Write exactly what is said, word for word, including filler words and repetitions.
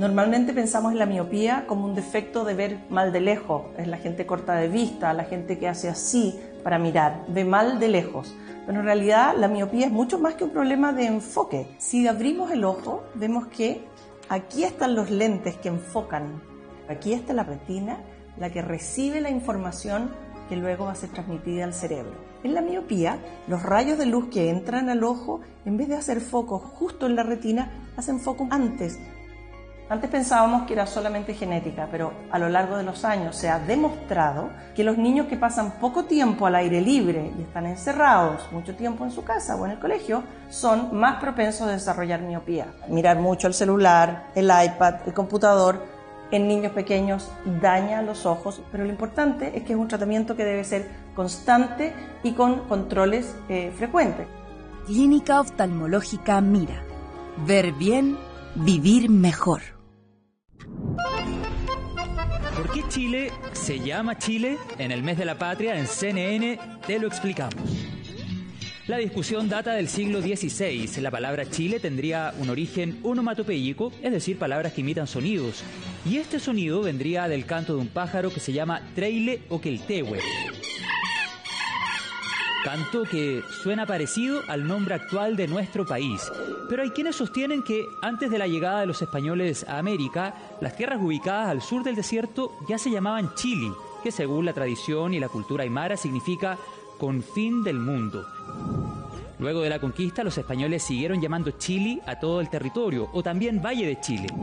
Normalmente pensamos en la miopía como un defecto de ver mal de lejos, es la gente corta de vista, la gente que hace así para mirar, ve mal de lejos. Pero en realidad la miopía es mucho más que un problema de enfoque. Si abrimos el ojo, vemos que aquí están los lentes que enfocan. Aquí está la retina, la que recibe la información que luego va a ser transmitida al cerebro. En la miopía, los rayos de luz que entran al ojo, en vez de hacer foco justo en la retina, hacen foco antes. Antes pensábamos que era solamente genética, pero a lo largo de los años se ha demostrado que los niños que pasan poco tiempo al aire libre y están encerrados mucho tiempo en su casa o en el colegio son más propensos a desarrollar miopía. Mirar mucho el celular, el iPad, el computador, en niños pequeños daña los ojos, pero lo importante es que es un tratamiento que debe ser constante y con controles eh, frecuentes. Clínica Oftalmológica Mira. Ver bien, vivir mejor. ¿Por qué Chile se llama Chile? En el mes de la patria, en C N N, te lo explicamos. La discusión data del siglo dieciséis. La palabra Chile tendría un origen onomatopéyico, es decir, palabras que imitan sonidos. Y este sonido vendría del canto de un pájaro que se llama treile o queltehue. Canto que suena parecido al nombre actual de nuestro país. Pero hay quienes sostienen que antes de la llegada de los españoles a América, las tierras ubicadas al sur del desierto ya se llamaban Chili, que según la tradición y la cultura aymara significa confín del mundo. Luego de la conquista, los españoles siguieron llamando Chile a todo el territorio, o también Valle de Chile.